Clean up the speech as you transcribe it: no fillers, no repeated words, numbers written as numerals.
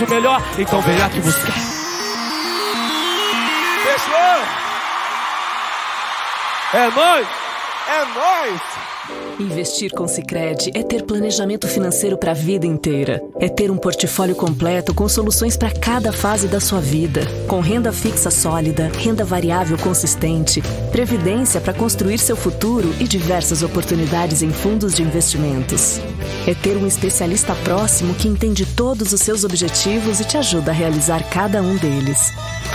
melhor, então vem aqui buscar. Fechou! É nóis! É nóis! Investir com Sicredi é ter planejamento financeiro para a vida inteira. É ter um portfólio completo com soluções para cada fase da sua vida. Com renda fixa sólida, renda variável consistente, previdência para construir seu futuro e diversas oportunidades em fundos de investimentos. É ter um especialista próximo que entende todos os seus objetivos e te ajuda a realizar cada um deles.